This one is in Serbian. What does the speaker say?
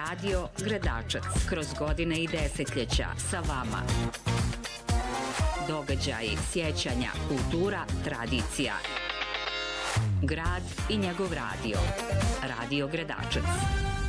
Radio Gredačac, kroz godine i desetljeća sa vama. Događaji, sjećanja, kultura, tradicija. Grad i njegov radio. Radio Gredačac.